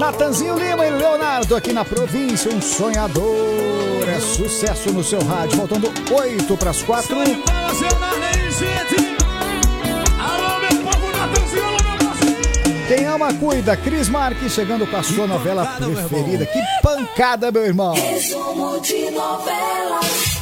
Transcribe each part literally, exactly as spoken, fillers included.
Natanzinho Lima e Leonardo aqui na província, um sonhador. É sucesso no seu rádio. Faltando oito para as quatro. Alô, meu povo, Natanzinho, alô, meu parceiro. Quem ama, cuida. Cris Marques chegando com a sua novela preferida. Que pancada, meu irmão. Resumo de novela.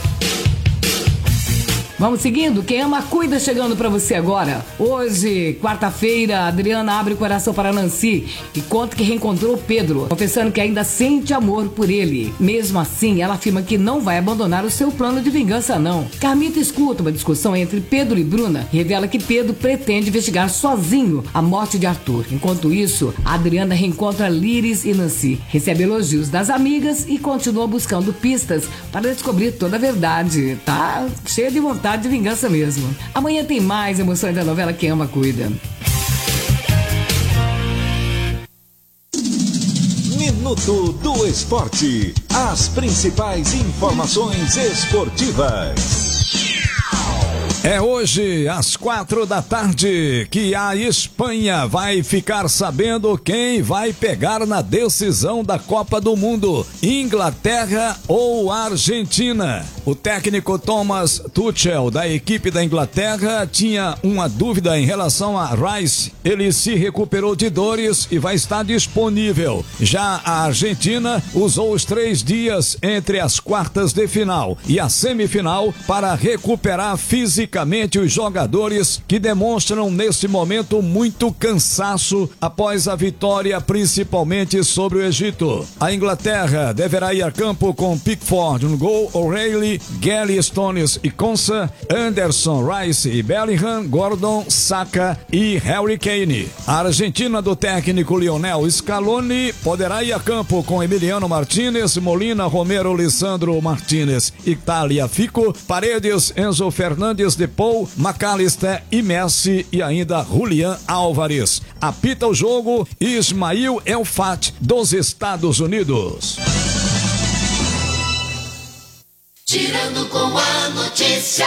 Vamos seguindo? Quem ama, cuida, chegando pra você agora. Hoje, quarta-feira, a Adriana abre o coração para Nancy e conta que reencontrou o Pedro, confessando que ainda sente amor por ele. Mesmo assim, ela afirma que não vai abandonar o seu plano de vingança, não. Carmita escuta uma discussão entre Pedro e Bruna e revela que Pedro pretende investigar sozinho a morte de Arthur. Enquanto isso, a Adriana reencontra Liris e Nancy, recebe elogios das amigas e continua buscando pistas para descobrir toda a verdade. Tá cheia de vontade de vingança mesmo. Amanhã tem mais emoções da novela Quem Ama, Cuida. Minuto do Esporte. As principais informações esportivas. É hoje, às quatro da tarde, que a Espanha vai ficar sabendo quem vai pegar na decisão da Copa do Mundo, Inglaterra ou Argentina. O técnico Thomas Tuchel, da equipe da Inglaterra, tinha uma dúvida em relação a Rice. Ele se recuperou de dores e vai estar disponível. Já a Argentina usou os três dias entre as quartas de final e a semifinal para recuperar fisicamente os jogadores que demonstram nesse momento muito cansaço após a vitória, principalmente sobre o Egito. A Inglaterra deverá ir a campo com Pickford no gol, O'Reilly, Gary, Stones e Konsa, Anderson, Rice e Bellingham, Gordon, Saka e Harry Kane. A Argentina do técnico Lionel Scaloni poderá ir a campo com Emiliano Martínez, Molina, Romero, Lisandro Martínez, Itália, Fico, Paredes, Enzo Fernandes, De Paul, McAllister e Messi e ainda Julián Álvares. Apita o jogo Ismail El-Fat dos Estados Unidos. Girando com a notícia.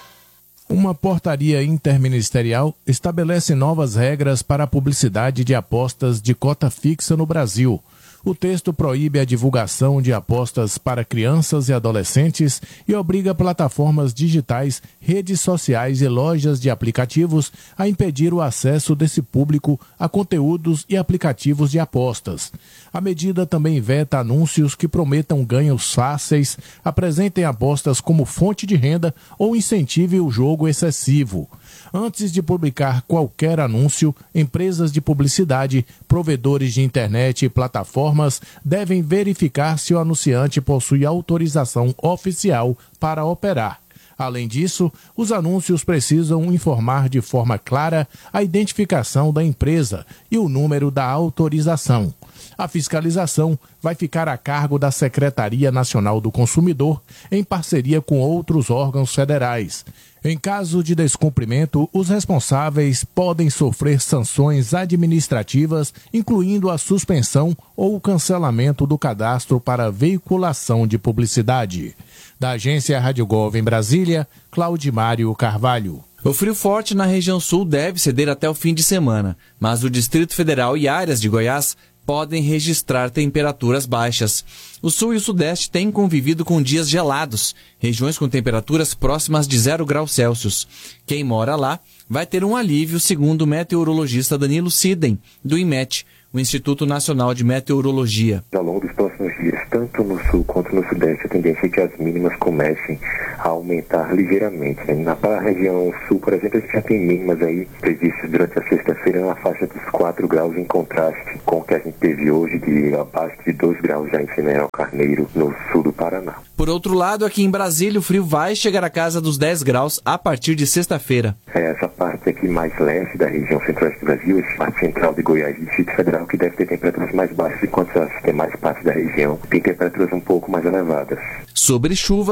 Uma portaria interministerial estabelece novas regras para a publicidade de apostas de cota fixa no Brasil. O texto proíbe a divulgação de apostas para crianças e adolescentes e obriga plataformas digitais, redes sociais e lojas de aplicativos a impedir o acesso desse público a conteúdos e aplicativos de apostas. A medida também veta anúncios que prometam ganhos fáceis, apresentem apostas como fonte de renda ou incentivem o jogo excessivo. Antes de publicar qualquer anúncio, empresas de publicidade, provedores de internet e plataformas devem verificar se o anunciante possui autorização oficial para operar. Além disso, os anúncios precisam informar de forma clara a identificação da empresa e o número da autorização. A fiscalização vai ficar a cargo da Secretaria Nacional do Consumidor, em parceria com outros órgãos federais. Em caso de descumprimento, os responsáveis podem sofrer sanções administrativas, incluindo a suspensão ou o cancelamento do cadastro para veiculação de publicidade. Da agência Rádio Gov em Brasília, Claudimário Carvalho. O frio forte na região sul deve ceder até o fim de semana, mas o Distrito Federal e áreas de Goiás podem registrar temperaturas baixas. O sul e o sudeste têm convivido com dias gelados, regiões com temperaturas próximas de zero graus Celsius. Quem mora lá vai ter um alívio, segundo o meteorologista Danilo Siden, do INMET, o Instituto Nacional de Meteorologia. Ao longo dos próximos dias, tanto no sul quanto no sudeste, a tendência é que as mínimas comecem a aumentar ligeiramente. Na região sul, por exemplo, a gente já tem mínimas aí previstas durante a sexta-feira na faixa dos quatro graus, em contraste com o que a gente teve hoje, de abaixo de dois graus já em General Carneiro, no sul do Paraná. Por outro lado, aqui em Brasília, o frio vai chegar à casa dos dez graus a partir de sexta-feira. É essa parte aqui mais leste da região centro-oeste do Brasil, essa parte central de Goiás e Distrito Federal, que deve ter temperaturas mais baixas, enquanto as demais partes da região têm temperaturas um pouco mais elevadas. Sobre chuvas,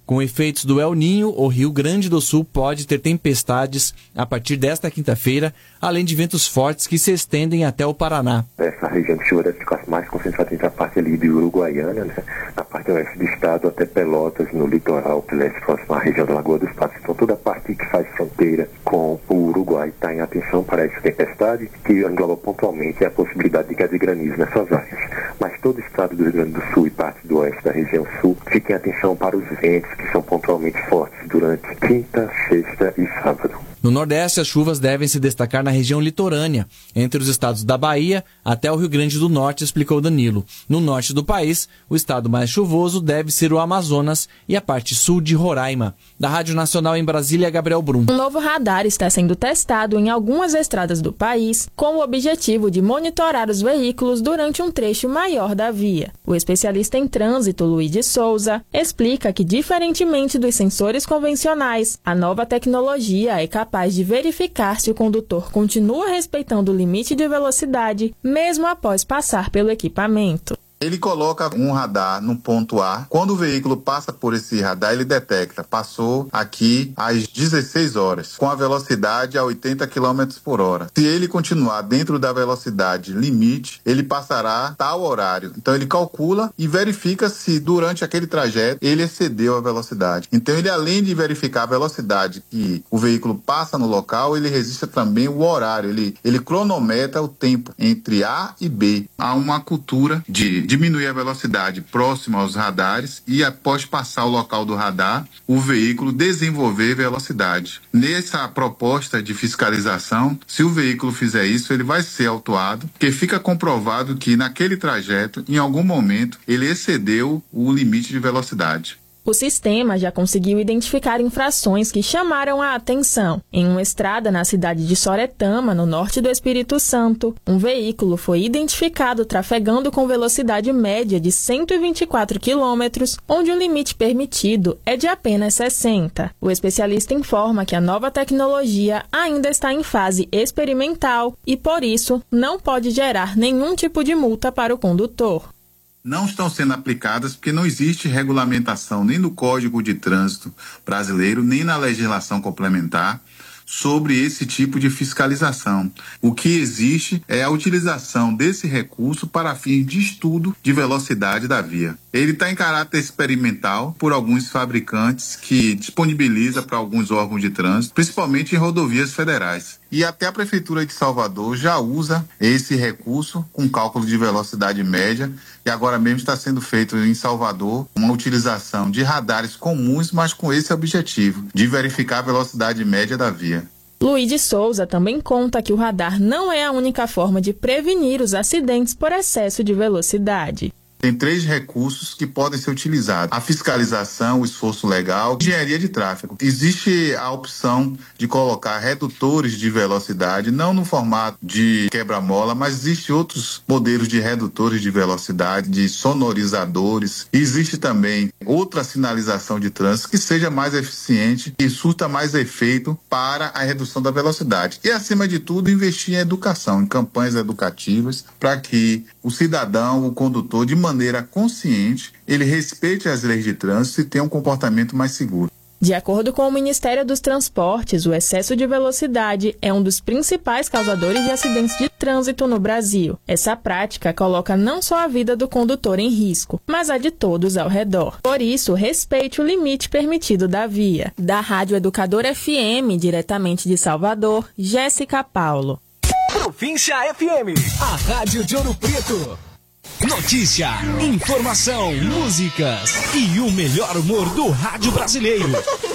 Com efeitos do El Ninho, o Rio Grande do Sul pode ter tempestades a partir desta quinta-feira, além de ventos fortes que se estendem até o Paraná. Essa região de chuva deve ficar mais concentrada entre a parte ali de Uruguaiana, né? Na parte oeste do estado até Pelotas, no litoral leste, próximo à região da Lagoa dos Patos. Então toda a parte que faz fronteira com o Uruguai está em atenção para essa tempestade, que engloba pontualmente a possibilidade de queda de granizo nessas áreas. Mas todo o estado do Rio Grande do Sul e parte do oeste da região sul, fiquem atenção para os ventos que são pontualmente fortes durante quinta, sexta e sábado. No Nordeste, as chuvas devem se destacar na região litorânea, entre os estados da Bahia até o Rio Grande do Norte, explicou Danilo. No norte do país, o estado mais chuvoso deve ser o Amazonas e a parte sul de Roraima. Da Rádio Nacional em Brasília, Gabriel Brum. Um novo radar está sendo testado em algumas estradas do país, com o objetivo de monitorar os veículos durante um trecho maior da via. O especialista em trânsito, Luiz de Souza, explica que, diferentemente dos sensores convencionais, a nova tecnologia é capaz de verificar se o condutor continua respeitando o limite de velocidade, mesmo após passar pelo equipamento. Ele coloca um radar no ponto A. Quando o veículo passa por esse radar, ele detecta, passou aqui às dezesseis horas, com a velocidade a oitenta quilômetros por hora. Se ele continuar dentro da velocidade limite, ele passará tal horário. Então ele calcula e verifica se durante aquele trajeto ele excedeu a velocidade. Então ele, além de verificar a velocidade que o veículo passa no local, ele registra também o horário. Ele, ele cronometra o tempo entre A e B. Há uma cultura de diminuir a velocidade próximo aos radares e, após passar o local do radar, o veículo desenvolver velocidade. Nessa proposta de fiscalização, se o veículo fizer isso, ele vai ser autuado, porque fica comprovado que naquele trajeto, em algum momento, ele excedeu o limite de velocidade. O sistema já conseguiu identificar infrações que chamaram a atenção. Em uma estrada na cidade de Soretama, no norte do Espírito Santo, um veículo foi identificado trafegando com velocidade média de cento e vinte e quatro quilômetros, onde o limite permitido é de apenas sessenta. O especialista informa que a nova tecnologia ainda está em fase experimental e, por isso, não pode gerar nenhum tipo de multa para o condutor. Não estão sendo aplicadas porque não existe regulamentação nem no Código de Trânsito brasileiro, nem na legislação complementar sobre esse tipo de fiscalização. O que existe é a utilização desse recurso para fins de estudo de velocidade da via. Ele está em caráter experimental por alguns fabricantes que disponibiliza para alguns órgãos de trânsito, principalmente em rodovias federais. E até a Prefeitura de Salvador já usa esse recurso com cálculo de velocidade média, e agora mesmo está sendo feito em Salvador uma utilização de radares comuns, mas com esse objetivo, de verificar a velocidade média da via. Luiz de Souza também conta que o radar não é a única forma de prevenir os acidentes por excesso de velocidade. Tem três recursos que podem ser utilizados: a fiscalização, o esforço legal, engenharia de tráfego. Existe a opção de colocar redutores de velocidade, não no formato de quebra-mola, mas existe outros modelos de redutores de velocidade, de sonorizadores. Existe também outra sinalização de trânsito que seja mais eficiente e surta mais efeito para a redução da velocidade. E, acima de tudo, investir em educação, em campanhas educativas, para que o cidadão, o condutor, de maneira consciente, ele respeite as leis de trânsito e tenha um comportamento mais seguro. De acordo com o Ministério dos Transportes, o excesso de velocidade é um dos principais causadores de acidentes de trânsito no Brasil. Essa prática coloca não só a vida do condutor em risco, mas a de todos ao redor. Por isso, respeite o limite permitido da via. Da Rádio Educador F M, diretamente de Salvador, Jéssica Paulo. Província F M, a rádio de Ouro Preto. Notícia, informação, músicas e o melhor humor do rádio brasileiro.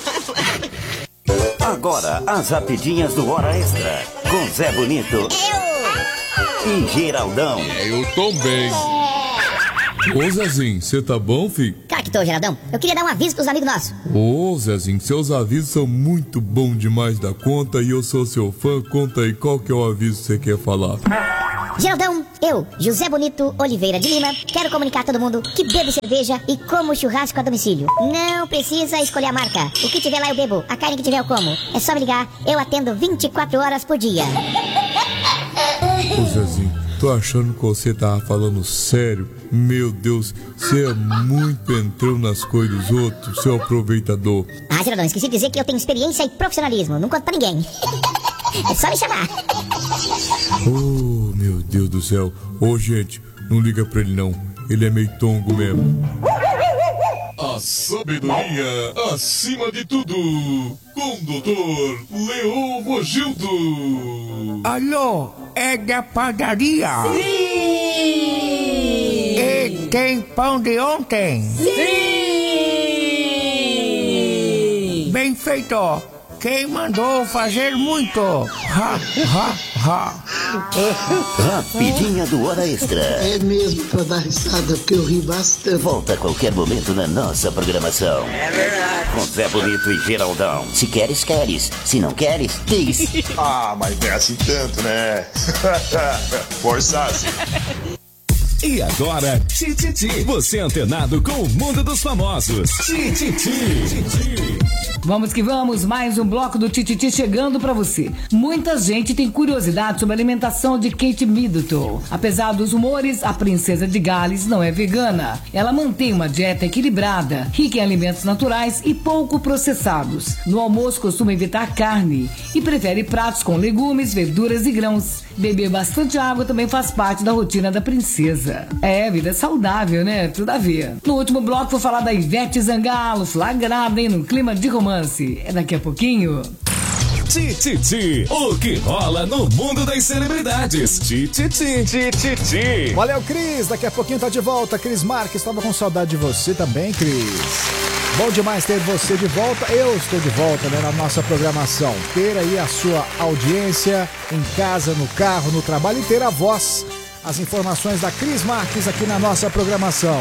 Agora, as rapidinhas do Hora Extra, com Zé Bonito e Geraldão. Eu tô bem. Ô Zezinho, você tá bom, filho? Cara que tô, Geraldão. Eu queria dar um aviso pros amigos nossos. Ô Zezinho, seus avisos são muito bons demais da conta e eu sou seu fã. Conta aí qual que é o aviso que você quer falar. Geraldão, eu, José Bonito Oliveira de Lima, quero comunicar a todo mundo que bebo cerveja e como churrasco a domicílio. Não precisa escolher a marca. O que tiver lá eu bebo, a carne que tiver eu como. É só me ligar, eu atendo vinte e quatro horas por dia. Ô Zezinho, tô achando que você tava falando sério. Meu Deus, você é muito entrão nas coisas dos outros, seu aproveitador. Ah, Geraldão, esqueci de dizer que eu tenho experiência e profissionalismo. Não conto pra ninguém. É só me chamar. Oh, meu Deus do céu. Ô, gente, não liga pra ele não. Ele é meio tongo mesmo. A sabedoria acima de tudo, com o doutor Leô Mogildo. Alô, é da padaria? Sim! E tem pão de ontem? Sim! Bem feito! Quem mandou fazer muito? Ha, ha, ha. Rapidinha do Hora Extra. É mesmo pra dar risada, porque eu ri bastante. Volta a qualquer momento na nossa programação. É verdade. Com Zé Bonito e Geraldão. Se queres, queres. Se não queres, diz. Ah, mas não é assim tanto, né? Forçasse. E agora, Tititi. Você é antenado com o mundo dos famosos. Tititi. Vamos que vamos, mais um bloco do Tititi chegando pra você. Muita gente tem curiosidade sobre a alimentação de Kate Middleton. Apesar dos rumores, a princesa de Gales não é vegana. Ela mantém uma dieta equilibrada, rica em alimentos naturais e pouco processados. No almoço costuma evitar carne e prefere pratos com legumes, verduras e grãos. Beber bastante água também faz parte da rotina da princesa. É, vida saudável, né? Tudo a ver. No último bloco vou falar da Ivete Zangalo, flagrada, hein, no clima de romance. É daqui a pouquinho. Tititi, o que rola no mundo das celebridades. Tititi, Tititi. Valeu, Cris. Daqui a pouquinho tá de volta. Cris Marques, estava com saudade de você também, Cris. Bom demais ter você de volta. Eu estou de volta, né, na nossa programação. Ter aí a sua audiência em casa, no carro, no trabalho e ter a voz. As informações da Cris Marques aqui na nossa programação.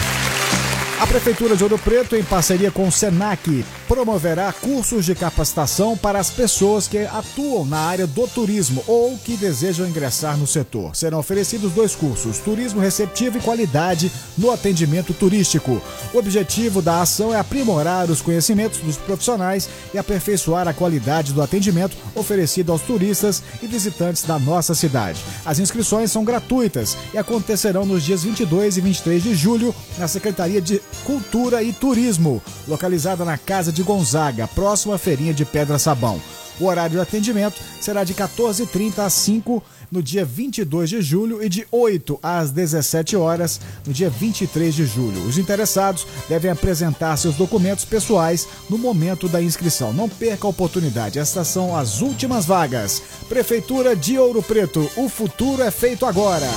A Prefeitura de Ouro Preto, em parceria com o Senac, promoverá cursos de capacitação para as pessoas que atuam na área do turismo ou que desejam ingressar no setor. Serão oferecidos dois cursos, Turismo Receptivo e Qualidade no Atendimento Turístico. O objetivo da ação é aprimorar os conhecimentos dos profissionais e aperfeiçoar a qualidade do atendimento oferecido aos turistas e visitantes da nossa cidade. As inscrições são gratuitas e acontecerão nos dias vinte e dois e vinte e três de julho na Secretaria de Cultura e Turismo, localizada na Casa de Gonzaga, próxima à Feirinha de Pedra Sabão. O horário de atendimento será de quatorze e trinta às cinco no dia vinte e dois de julho e de oito às dezessete horas no dia vinte e três de julho. Os interessados devem apresentar seus documentos pessoais no momento da inscrição. Não perca a oportunidade, estas são as últimas vagas. Prefeitura de Ouro Preto, o futuro é feito agora.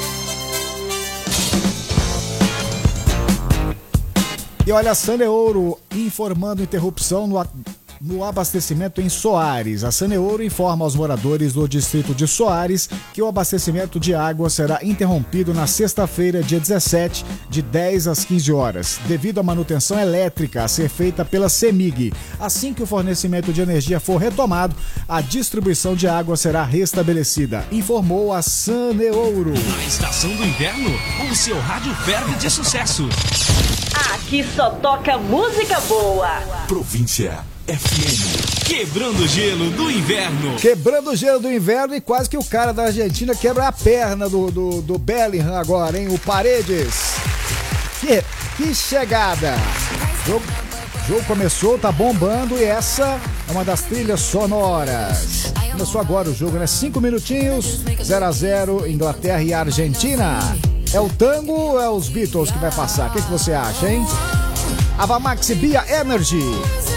E olha, a Saneouro informando interrupção no, no abastecimento em Soares. A Saneouro informa aos moradores do distrito de Soares que o abastecimento de água será interrompido na sexta-feira, dia dezessete, de dez às quinze horas, devido à manutenção elétrica a ser feita pela CEMIG. Assim que o fornecimento de energia for retomado, a distribuição de água será restabelecida, informou a Saneouro. Na estação do inverno, o seu rádio ferve de sucesso. Aqui só toca música boa. Província F M. Quebrando o gelo do inverno. Quebrando o gelo do inverno e quase que o cara da Argentina quebra a perna do, do, do Bellingham agora, hein? O Paredes. Que, que chegada. O jogo, jogo começou, tá bombando e essa é uma das trilhas sonoras. Começou agora o jogo, né? Cinco minutinhos, zero a zero, Inglaterra e Argentina. É o tango ou é os Beatles que vai passar? O que, que você acha, hein? Avamax Bia Energy.